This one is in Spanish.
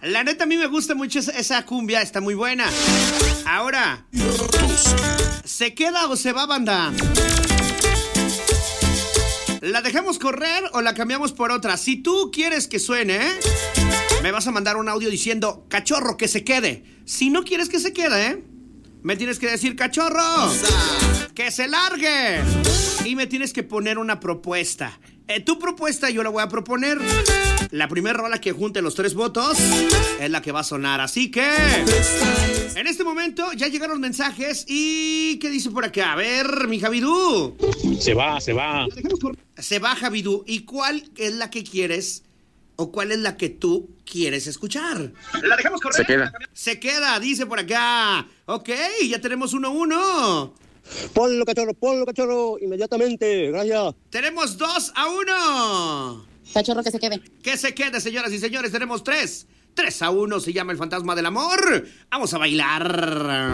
La neta, a mí me gusta mucho esa cumbia, está muy buena. Ahora, ¿se queda o se va, banda? ¿La dejamos correr o la cambiamos por otra? Si tú quieres que suene, me vas a mandar un audio diciendo, cachorro, que se quede. Si no quieres que se quede, me tienes que decir, cachorro, que se largue. Y me tienes que poner una propuesta. Tu propuesta yo la voy a proponer. La primera rola que junte los 3 votos es la que va a sonar. Así que en este momento ya llegaron mensajes. ¿Y qué dice por acá? A ver, mi Javidú. Se va. Se va, Javidú. ¿Y cuál es la que quieres o cuál es la que tú quieres escuchar? ¿La dejamos correr? Se queda. Se queda, dice por acá. Ok, ya tenemos 1-1. Ponlo, cachorro, inmediatamente, gracias. Tenemos 2-1. Cachorro, que se quede. Que se quede, señoras y señores, tenemos 3-1, se llama El Fantasma del Amor. Vamos a bailar.